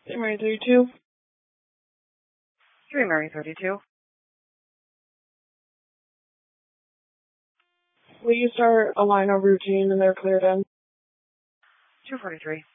Mary 32. Mary 32. Will you start a line of routine and they're cleared in? 243.